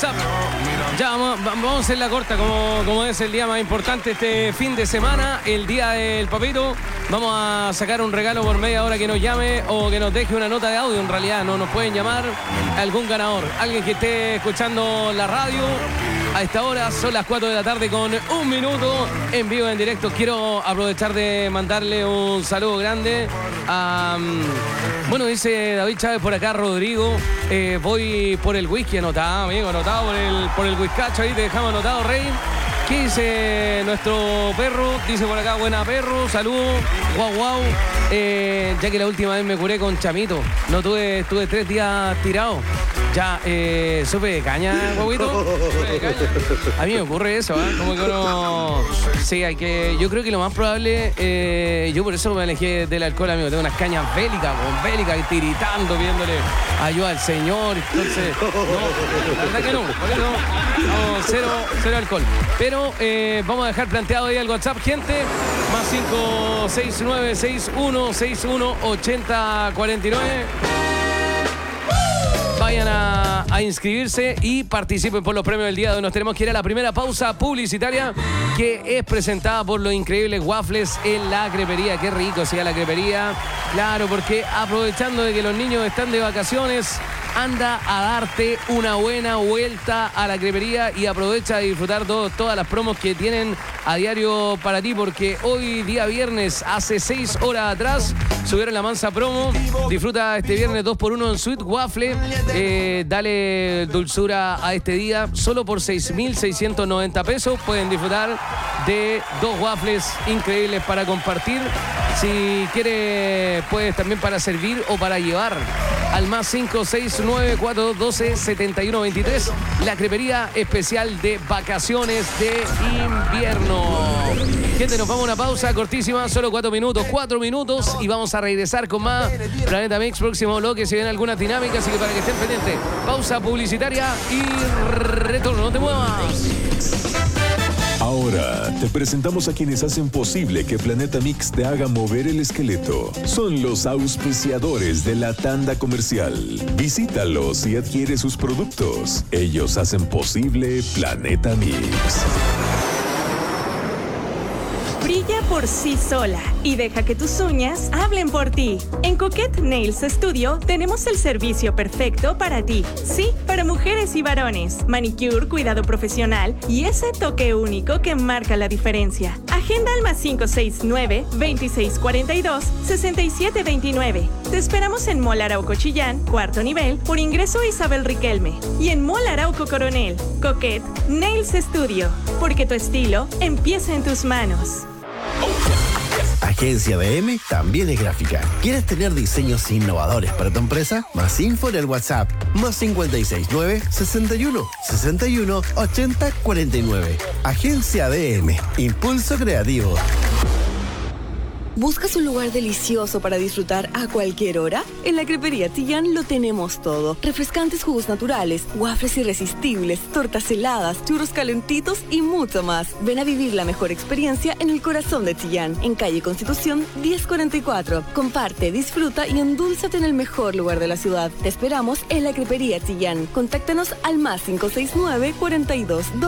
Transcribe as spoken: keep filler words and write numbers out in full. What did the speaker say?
WhatsApp. Ya vamos, vamos a hacer la corta, como, como es el día más importante este fin de semana, el día del papito. Vamos a sacar un regalo por media hora que nos llame o que nos deje una nota de audio. En realidad no nos pueden llamar algún ganador, alguien que esté escuchando la radio. A esta hora son las cuatro de la tarde con un minuto en vivo, en directo. Quiero aprovechar de mandarle un saludo grande a... Bueno, dice David Chávez por acá, Rodrigo. Eh, voy por el whisky, anotado, amigo, anotado por el, por el whiskacho. Ahí te dejamos anotado, Rey. ¿Qué dice nuestro perro? Dice por acá, buena perro, saludos, guau guau. Eh, ya que la última vez me curé con chamito. No tuve, estuve tres días tirado. Ya, eh, supe de caña, guaguito. Supe de caña. A mí me ocurre eso, ¿eh? Como que uno... Sí, hay que... Yo creo que lo más probable... Eh, yo por eso me alejé del alcohol, amigo. Tengo unas cañas bélicas, con bélicas, tiritando, pidiéndole ayuda al Señor. Entonces, no, la verdad que no. Por eso, no, cero, cero alcohol. Pero eh, vamos a dejar planteado ahí el WhatsApp, gente. Más cinco seis nueve seis uno seis uno ocho cero cuatro nueve. Vayan a, a inscribirse y participen por los premios del día de hoy. Nos tenemos que ir a la primera pausa publicitaria, que es presentada por los increíbles waffles en la crepería. Qué rico sea la crepería. Claro, porque aprovechando de que los niños están de vacaciones, anda a darte una buena vuelta a la crepería y aprovecha de disfrutar todo, todas las promos que tienen a diario para ti, porque hoy día viernes, hace seis horas atrás, subieron la mansa promo. Disfruta este viernes dos por uno en Sweet Waffle. Eh, dale dulzura a este día. Solo por seis mil seiscientos noventa pesos pueden disfrutar de dos waffles increíbles para compartir. Si quieres, puedes también para servir o para llevar. Al más cinco seis nueve cuatro uno dos siete uno dos tres. La crepería especial de vacaciones de invierno. Gente, nos vamos a una pausa cortísima, solo cuatro minutos, cuatro minutos, y vamos a regresar con más Planeta Mix, próximo bloque, si ven algunas dinámicas, así que para que estén pendientes. Pausa publicitaria y retorno, no te muevas. Ahora te presentamos a quienes hacen posible que Planeta Mix te haga mover el esqueleto. Son los auspiciadores de la tanda comercial. Visítalos y adquiere sus productos. Ellos hacen posible Planeta Mix. Brilla por sí sola y deja que tus uñas hablen por ti. En Coquette Nails Studio tenemos el servicio perfecto para ti. Sí, para mujeres y varones. Manicure, cuidado profesional y ese toque único que marca la diferencia. Agenda al más cinco seis nueve, veintiséis cuarenta y dos, sesenta y siete veintinueve. Te esperamos en Mall Arauco Chillán, cuarto nivel, por ingreso Isabel Riquelme. Y en Mall Arauco Coronel, Coquette Nails Studio. Porque tu estilo empieza en tus manos. Agencia B M también es gráfica. ¿Quieres tener diseños innovadores para tu empresa? Más info en el WhatsApp. Más cinco seis nueve, sesenta y uno, sesenta y uno, ochenta, cuarenta y nueve. Agencia B M. Impulso creativo. ¿Buscas un lugar delicioso para disfrutar a cualquier hora? En la Crepería Chillán lo tenemos todo. Refrescantes jugos naturales, waffles irresistibles, tortas heladas, churros calentitos y mucho más. Ven a vivir la mejor experiencia en el corazón de Chillán, en calle Constitución diez cuarenta y cuatro. Comparte, disfruta y endúlzate en el mejor lugar de la ciudad. Te esperamos en la Crepería Chillán. Contáctanos al más cinco seis nueve, cuarenta y dos